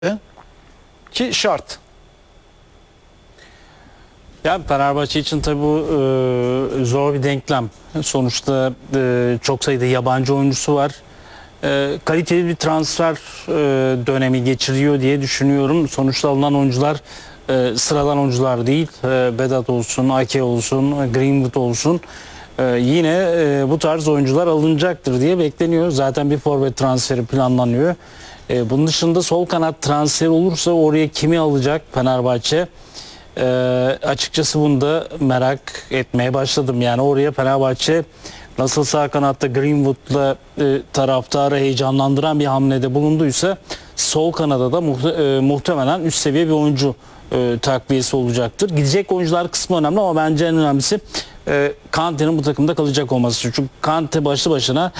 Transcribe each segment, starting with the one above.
ki şart. Yani Fenerbahçe için tabii bu zor bir denklem. Sonuçta çok sayıda yabancı oyuncusu var. Kaliteli bir transfer dönemi geçiriyor diye düşünüyorum. Sonuçta alınan oyuncular sıradan oyuncular değil. Vedat olsun, Ake olsun, Greenwood olsun. Yine bu tarz oyuncular alınacaktır diye bekleniyor. Zaten bir forvet transferi planlanıyor. Bunun dışında sol kanat transferi olursa oraya kimi alacak Fenerbahçe? Açıkçası bunu da merak etmeye başladım. Yani oraya Fenerbahçe nasıl sağ kanatta Greenwood'la taraftarı heyecanlandıran bir hamlede bulunduysa sol kanada da muhtemelen üst seviye bir oyuncu takviyesi olacaktır. Gidecek oyuncular kısmı önemli ama bence en önemlisi Kante'nin bu takımda kalacak olması. Çünkü Kante başlı başına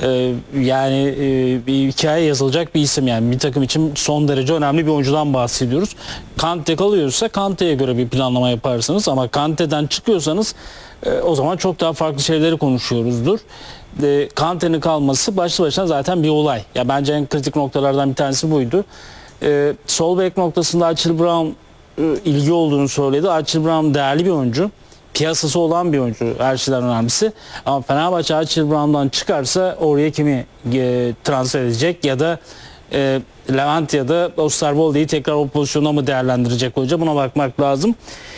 bir hikaye yazılacak bir isim, yani bir takım için son derece önemli bir oyuncudan bahsediyoruz. Kante kalıyorsa Kante'ye göre bir planlama yaparsınız ama Kante'den çıkıyorsanız o zaman çok daha farklı şeyleri konuşuyoruzdur. Kante'nin kalması başlı başına zaten bir olay. Ya bence en kritik noktalardan bir tanesi buydu. Sol bek noktasında Archie Brown ilgi olduğunu söyledi. Archie Brown değerli bir oyuncu. Piyasası olan bir oyuncu, her şeyden önemlisi. Ama Fenerbahçe Archie Brown'dan çıkarsa oraya kimi transfer edecek ya da Levent ya da Osterwolde'yi tekrar o pozisyona mı değerlendirecek hoca? Buna bakmak lazım.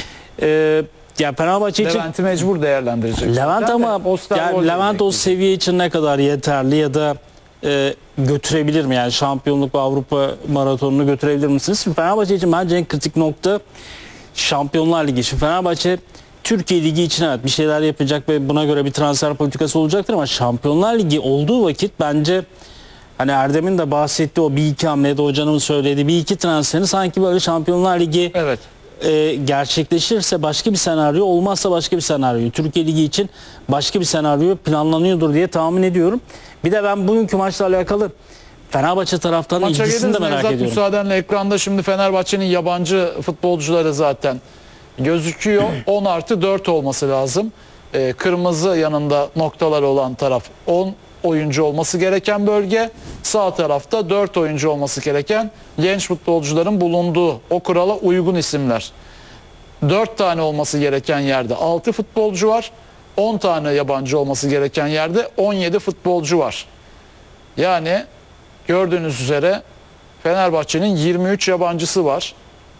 Ya Fenerbahçe için Levent'i mecbur değerlendirecek. Levent ama yani Levent o seviye için ne kadar yeterli ya da götürebilir mi? Yani şampiyonluk ve Avrupa maratonunu götürebilir misiniz? Fenerbahçe için bence en kritik nokta Şampiyonlar Ligi. Şimdi Fenerbahçe Türkiye Ligi için evet bir şeyler yapacak ve buna göre bir transfer politikası olacaktır ama Şampiyonlar Ligi olduğu vakit bence hani Erdem'in de bahsettiği o bir iki hamlede hocanın söylediği bir iki transferini sanki böyle Şampiyonlar Ligi Evet. Gerçekleşirse başka bir senaryo, olmazsa başka bir senaryo. Türkiye Ligi için başka bir senaryo planlanıyordur diye tahmin ediyorum. Bir de ben bugünkü maçla alakalı Fenerbahçe taraftarının Maça ilgisini de geliriz. merak Nevzat, ediyorum. müsaadenle ekranda şimdi Fenerbahçe'nin yabancı futbolcuları zaten gözüküyor. 10+4 olması lazım. Kırmızı yanında noktalar olan taraf 10 oyuncu olması gereken bölge. Sağ tarafta 4 oyuncu olması gereken genç futbolcuların bulunduğu o kurala uygun isimler. 4 tane olması gereken yerde 6 futbolcu var. 10 tane yabancı olması gereken yerde 17 futbolcu var. Yani gördüğünüz üzere Fenerbahçe'nin 23 yabancısı var.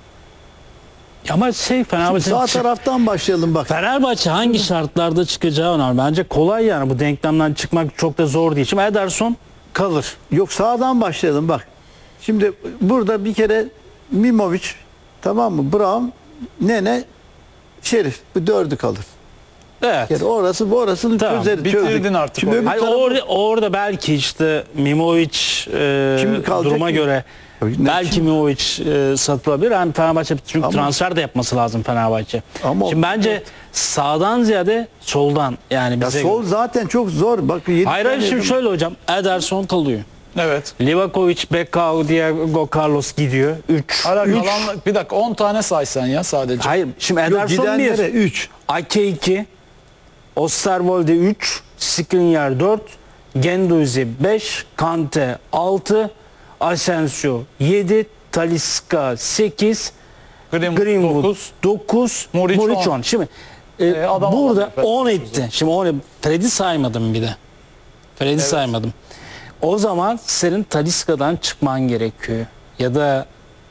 Ama Fenerbahçe Sağ taraftan başlayalım bak. Fenerbahçe hangi şartlarda çıkacağı önemli. Bence kolay, yani bu denklemden çıkmak çok da zor değil. Şimdi Ederson kalır. Yok, sağdan başlayalım bak. Şimdi burada bir kere Mimovic, tamam mı? Brown, Nene, Şerif, bu dördü kalır. Evet. Yani orasını Tamam, çözeriz. bitirdin artık Şimdi orayı. öbür Hayır, tarafı- orada belki işte Mimovic Kim kalacak duruma ki? göre belki Mimovic satılabilir. Yani Fenerbahçe çünkü Ama- transfer de yapması lazım Fenerbahçe. Ama- Şimdi bence sağdan ziyade soldan, yani ya bize sol göre. zaten çok zor. Bak, Hayır, şimdi şöyle hocam, Ederson kalıyor. Evet. Livakovic, Becao, Diego Carlos gidiyor. 3. Hala kalan bir dakika 10 tane saysan ya sadece. Hayır, şimdi Ederson 1, 3. Ake 2, Osterwolde 3, Skriniar 4, Guendouzi 5, Kante 6, Asensio 7, Talisca 8, Greenwood 9, Muric 10. Şimdi adam burada olmadı. 10 etti. Şimdi 10, Fred'i saymadım bir de. Fred'i saymadım. O zaman senin Talisca'dan çıkman gerekiyor. Ya da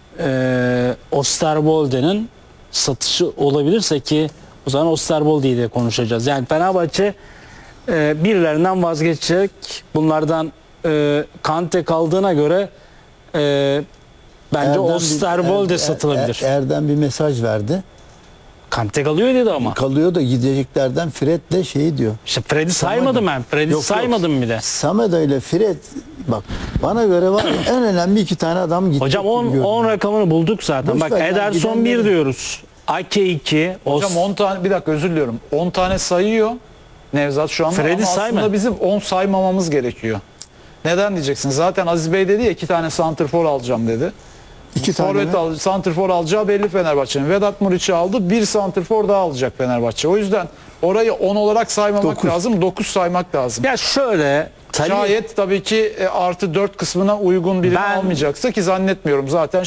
Osterwolde'nin satışı olabilirse, ki o zaman Osterwolde'yi de konuşacağız. Yani Fenerbahçe birilerinden vazgeçecek. Bunlardan Kante kaldığına göre bence Osterwolde satılabilir. Erdem bir mesaj verdi. Kante kalıyor dedi ama. Kalıyor da gideceklerden Fred de şey diyor. İşte Fred'i saymadım ben. Fred'i Yok, saymadım bir de. Samedo ile Fred, bak bana göre var ya, en önemli iki tane adam gitti. Hocam 10 rakamını bulduk zaten. Boş Bak, ver, yani Ederson 1 gidenleri- diyoruz. Ake 2. Hocam 10 tane, bir dakika özür diliyorum. 10 tane sayıyor Nevzat şu anda Fred'i ama sayma. aslında bizim 10 saymamamız gerekiyor. Neden diyeceksin? Zaten Aziz Bey dedi ya 2 tane santrfor alacağım dedi. İki tane Forvet santrfor alacağı belli Fenerbahçe'nin. Vedat Muriç'i aldı. Bir santrfor daha alacak Fenerbahçe. O yüzden orayı 10 olarak saymamak Dokuz. lazım. 9 saymak lazım. Ya şöyle Şayet tabii ki artı 4 kısmına uygun birini Ben- almayacaksa, ki zannetmiyorum zaten